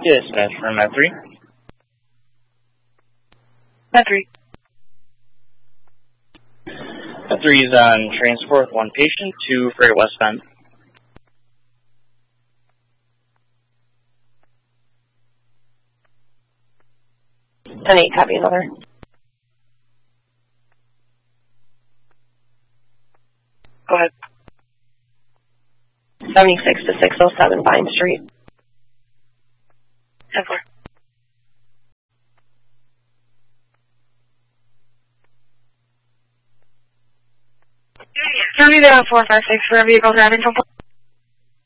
Dispatch from Med 3. Med 3. Med 3 is on transport with one patient to Freight West Bend. 10-8, copy another. Go ahead. 76 to 607 Vine Street. 10-4. County down 456 for a vehicle driving from